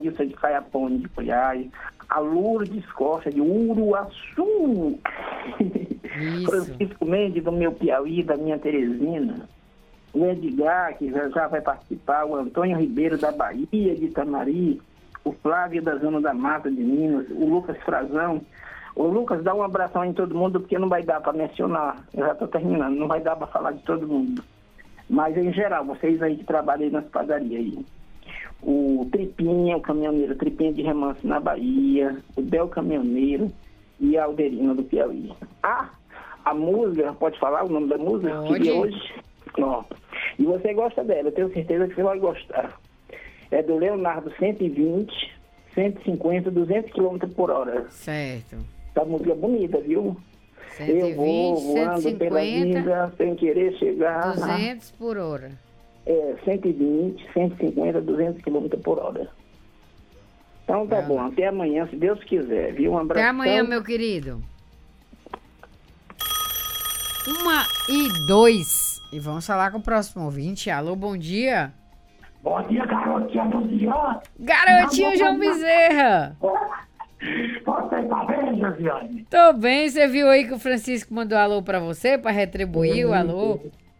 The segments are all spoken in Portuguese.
Ilsa de Caiapone de Goiás, a Lourdes Costa de Uruaçu, Francisco Mendes do meu Piauí, da minha Teresina, o Edgar, que já vai participar, o Antônio Ribeiro da Bahia, de Itamari, o Flávio da Zona da Mata de Minas, o Lucas Frazão. Ô Lucas, dá um abração em todo mundo, porque não vai dar para mencionar, eu já estou terminando, não vai dar para falar de todo mundo. Mas em geral, vocês aí que trabalham aí nas padarias aí. O Tripinha, o caminhoneiro, Tripinha de Remanso na Bahia, o Bel Caminhoneiro e a Alderina do Piauí. Ah, a música, pode falar o nome da música? Pode. Que hoje? Ó, e você gosta dela, eu tenho certeza que você vai gostar. É do Leonardo 120, 150, 200 km por hora. Certo. Essa música é bonita, viu? 120, eu vou voando pela 150, vida sem querer chegar. 200 por hora. 120, 150, 200 km por hora. Então tá bom, até amanhã, se Deus quiser, viu? Um abraço. Até amanhã, meu querido. 1h02. E vamos falar com o próximo ouvinte. Alô, bom dia. Bom dia, garotinha do Ziane. Garotinho João Bezerra. Você tá bem, Josiane? Tô bem, você viu aí que o Francisco mandou alô pra você, pra retribuir o alô?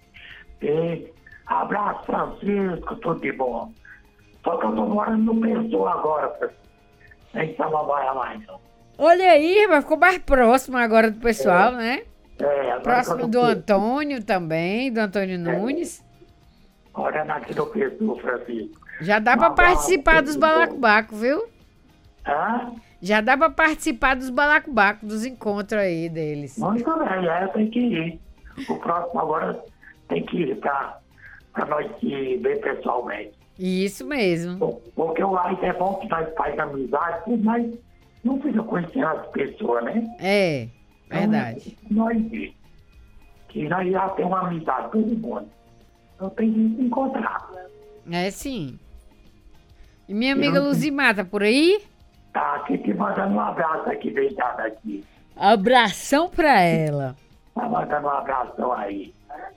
Abraço, Francisco, tudo de bom. Só que eu tô morando no Pessoa agora, em Samambaia lá, então. Olha aí, mas ficou mais próximo agora do pessoal, né? Agora Próximo do Antônio também, do Antônio Nunes. Olha aqui do Pessoa, Francisco. Já dá pra participar dos balacubacos, viu? Hã? Já dá pra participar dos balacubacos, dos encontros aí deles. Muito bem, tem que ir. O próximo agora tem que ir pra nós se ver pessoalmente. Isso mesmo. Porque o live é bom que nós faz amizade, mas não fica conhecendo as pessoas, né? É, verdade. Então, nós vê que nós já temos uma amizade, todo mundo. Então tem que se encontrar. É sim. E minha amiga Luzimar tá por aí? Tá aqui te mandando um abraço aqui, deitada aqui. Abração pra ela. Tá mandando um abração aí.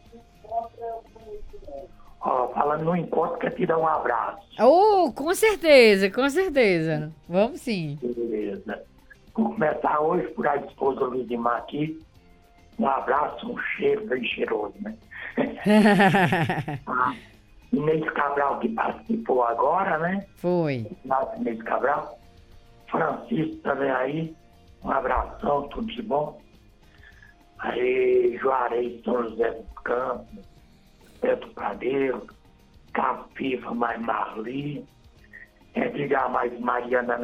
Ó, falando no encontro, quer te dar um abraço. Oh, com certeza, com certeza. Vamos sim. Beleza. Vou começar hoje por a esposa Luzimar aqui. Um abraço, um cheiro bem cheiroso, né? Inês Cabral, que participou agora, né? Foi. Nossa, Inês Cabral. Francisco também aí. Um abração, tudo de bom. Aí, Juarez, São José dos Campos, Pedro Pradeiro, Capiva, mais Marli, Edgar, mais Mariana,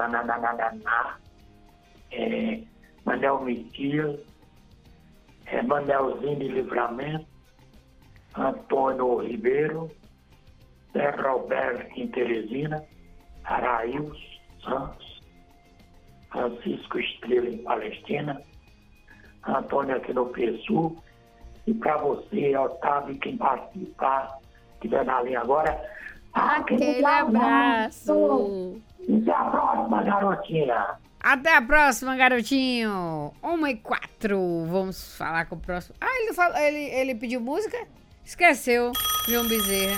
Manel Messias, Manelzinho de Livramento, Antônio Ribeiro, Zé Roberto em Teresina, Araíus Santos, Francisco Estrela em Palestina, Antônio aqui no Pessu, e para você, Otávio, quem participar, estiver na linha agora, aquele abraço. E até a próxima, garotinha. Até a próxima, garotinho. 1h04. Vamos falar com o próximo. Ah, ele pediu música? Esqueceu, João Bezerra.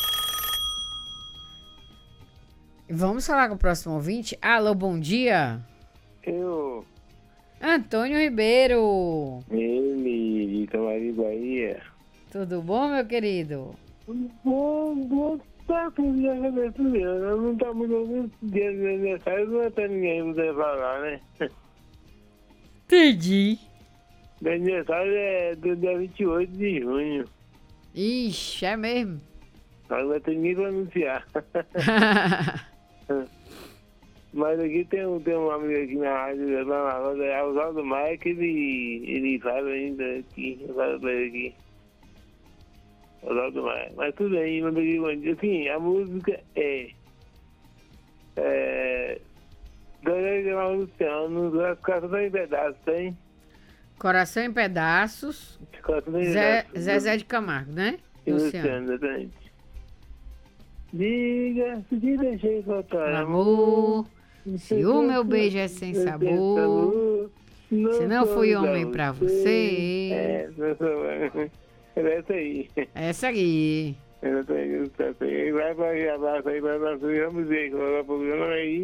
Vamos falar com o próximo ouvinte. Alô, bom dia. Eu, Antônio Ribeiro. ele, de Itamari, Bahia. Tudo bom, meu querido? Bom, tá com o dia agradeço, não tá muito dia de aniversário, não tem ninguém pra poder falar, né? Entendi. Meu aniversário é do dia 28 de junho. Ixi, é mesmo? Mas não tem ninguém pra anunciar. Mas aqui tem um amigo aqui na rádio, lá na roda, é o Oswaldo Maia, que ele fala ainda aqui, eu falo pra ele aqui. Oswaldo Maia. Mas tudo bem, manda aqui bom dia. Assim, a música Dona Luciano, Coração em Pedaços, tem? Coração em Pedaços. Coração em Pedaços. Zezé de Camargo, né? E Luciano, exatamente. Diga, se te deixei faltar amor, se o meu beijo é sem sabor, se não fui homem pra você. É essa aí. Essa aí. Exatamente, vai para aquele abraço aí para nós, vamos ver, colocar o programa aí.